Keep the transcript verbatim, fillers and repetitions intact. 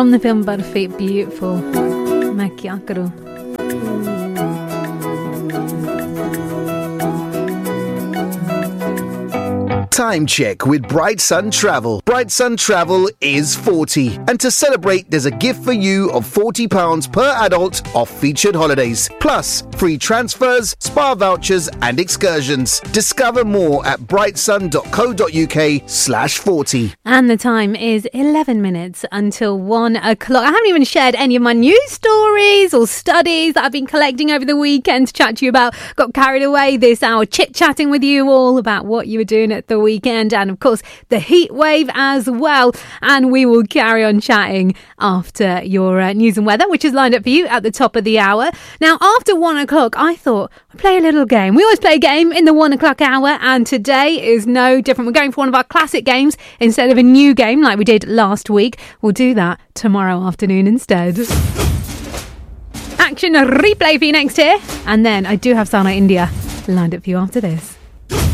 from the film Barfi, beautiful. Main kya karu. Time check with Bright Sun Travel. Bright Sun Travel is forty. And to celebrate, there's a gift for you of forty pounds per adult off featured holidays. Plus, free transfers, spa vouchers and excursions. Discover more at brightsun.co.uk slash 40. And the time is eleven minutes until one o'clock. I haven't even shared any of my news stories or studies that I've been collecting over the weekend to chat to you about. Got carried away this hour chit-chatting with you all about what you were doing at the weekend, and of course the heat wave as well. And we will carry on chatting after your uh, news and weather, which is lined up for you at the top of the hour. Now, after one o'clock, I thought I'd play a little game. We always play a game in the one o'clock hour, and today is no different. We're going for one of our classic games instead of a new game like we did last week. We'll do that tomorrow afternoon instead. Action replay for you next here, and then I do have Sana India lined up for you after this.